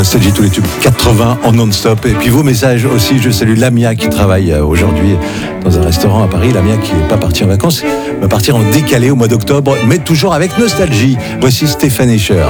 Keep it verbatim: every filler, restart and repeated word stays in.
Nostalgie, tous les tubes quatre-vingts en non-stop. Et puis vos messages aussi. Je salue Lamia qui travaille aujourd'hui dans un restaurant à Paris. Lamia qui n'est pas partie en vacances, va partir en décalé au mois d'octobre, mais toujours avec nostalgie. Voici Stéphane Escher.